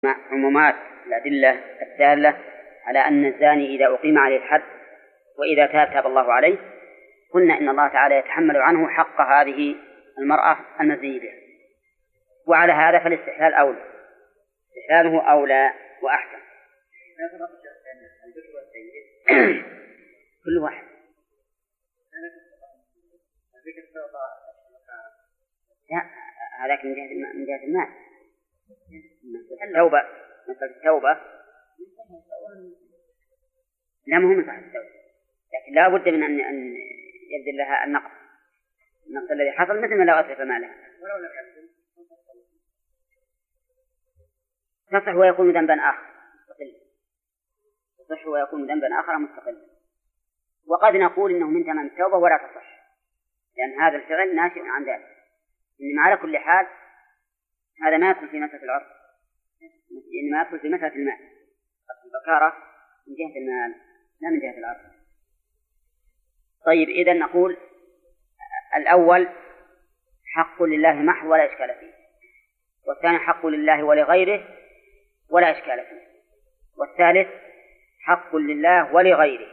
مع عمومات الأدلة الدالة على أن الزاني إذا أقيم عليه الحد وإذا تاب الله عليه، قلنا إن الله تعالى يتحمل عنه حق هذه المرأة المزني بها، وعلى هذا فالاستحلال أولى، استحلاله أولى وأحسن. كل واحد لا، هذاك من جهة المال. التوبة مثل التوبة لا مهم من صحة التوبة، لكن لا بد من أن يبذل لها النقص الذي حصل، مثل ما لا أصرف مالها تصح ويكون ذنبا آخر مستقلا، تصح ويكون ذنبا آخر مستقلا. وقد نقول إنه من تمام التوبة ولا تصح، لأن هذا الفعل ناشئ عن ذلك. إنما على كل حال هذا ما يدخل في مسألة العرض، إنما يدخل في مسألة المال. البكارة من جهة المال لا من جهة العرض. طيب، إذن نقول الأول حق لله محض ولا إشكال فيه، والثاني حق لله ولغيره ولا إشكال فيه، والثالث حق لله ولغيره.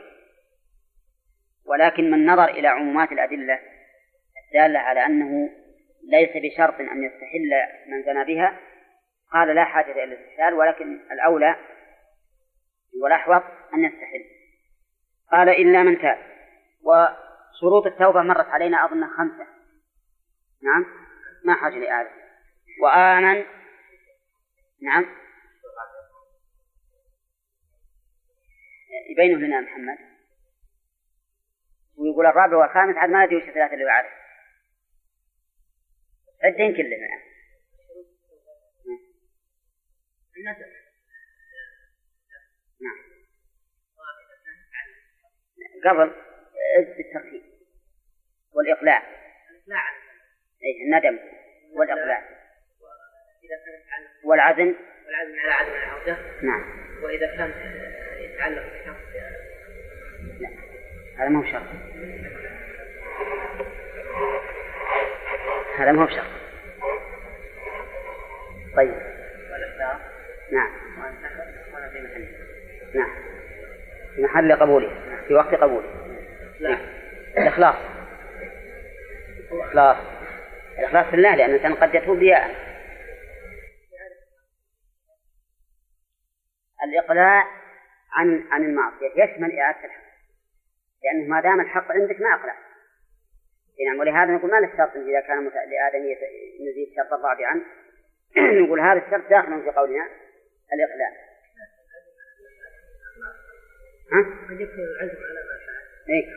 ولكن من نظر إلى عمومات الأدلة الدالة على أنه ليس بشرط أن يستحل من زنى بها قال لا حاجة إلى الاستحلال، ولكن الأولى والأحوط أن يستحل. قال إلا من تاب. وشروط التوبة مرت علينا أظن 5. نعم، ما حاجة لآله. وآمن. نعم، يبينه لنا محمد. ويقول الرابع والخامس عاد ما ندري وش الثلاثة اللي بعده، عدين كلنا. نعم، قبل الترتيب والإقلاع، أي الندم والإقلاع والعزم على عدم العودة. نعم. وإذا كان يتعلق بشرط لا، هذا ما هو شرط، هذا ما هو شرط. طيب. نعم. نعم، في محل قبوله، في وقت قبوله. لا. الإخلاص في الله، لأن الإنسان قد يتوب رياء. الإقلاع عن المعصية يشمل إعادة الحق، لأنه ما دام الحق عندك ما أقلع. يعني ولهذا نقول ما للشرط إذا كان لآدمية نزيد شرط الرابعا نقول هذا الشرط داخل في قولنا الإقلاع. قد يكون العزم على ما فعل. إيه؟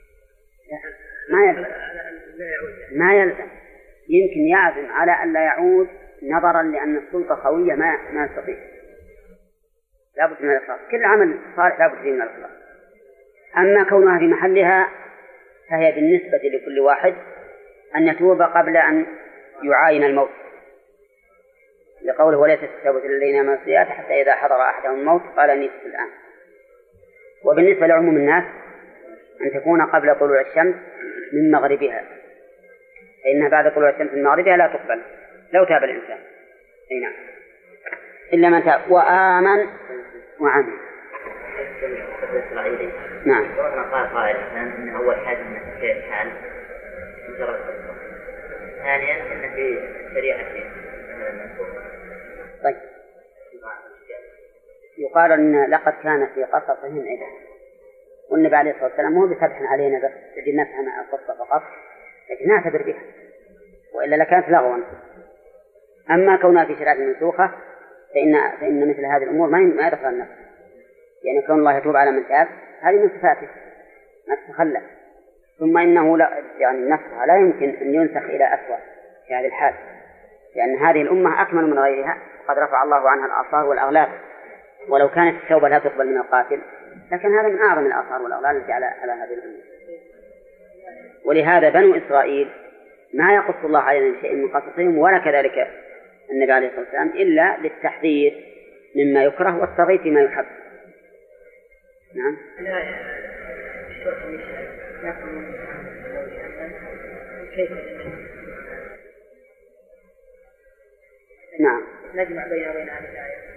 ما يلزم، يمكن يعزم على أن لا يعود نظرا لأن السلطة خوية ما يستطيع. لا بد من الإخلاص، كل عمل صالح لا بد من الإخلاص. أما كونها في محلها فهي بالنسبة لكل واحد أن يتوب قبل أن يعاين الموت، لقوله وليست التوبة للذين يعملون السيئات حتى إذا حضر أحدهم الموت قال إني تبت الآن. وبالنسبة لعموم الناس أن تكون قبل طلوع الشمس من مغربها، فإنها بعد طلوع الشمس من مغربها لا تقبل لو تاب الإنسان. أي نعم، إلا من تاب وآمن وعمل. نعم. قال قائل أن أول حاجة أن في الحال مجرد، ثانيا أن في شريعة. طيب، يقال أن لقد كان في قصصهم إذا، والنبي عليه الصلاة والسلام هو بفتح علينا بس لنفهم القصة فقط، لكن نعتبر بها وإلا لكانت لغوا. أما كونها في شريعة منسوخة فإن مثل هذه الأمور ما يدخل النفس، يعني كون الله يتوب على من تاب هذه من صفاته ما تتخلف. ثم إنه لا، يعني نفسها لا يمكن أن ينسخ إلى أسوأ في هذه الحال، لأن هذه الأمة أكمل من غيرها، قد رفع الله عنها الآثار والأغلال. ولو كانت التوبة لا تقبل من القاتل لكن هذا من أعظم الآثار والأغلال التي على هذه الأمة. ولهذا بنو إسرائيل ما يقص الله علينا شيء من قصصهم ولا كذلك النبي عليه الصلاة والسلام إلا للتحذير مما يكره والترغيب فيما يحب. نعم. نعم. نجمع بين هذه الآية.